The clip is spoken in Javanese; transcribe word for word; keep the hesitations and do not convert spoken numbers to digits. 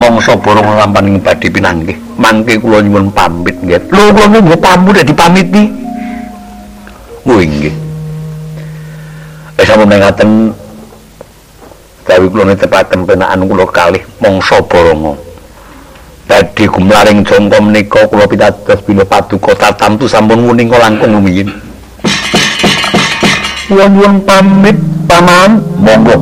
mangsa borong lampaning badhe pinanggih. Mangke kula nyuwun pamit nggih. Lho kula nggih tamu dadi pamiti. Oh nggih. Eh sampun ngaten gawe kula netepaken penakan kula kalih mangsa borong. Dadi gumlaring jangka menika kula pitados bila paduka tatamtu sampun wuning langkung rumiyin. Kula nyuwun pamit paman, monggo.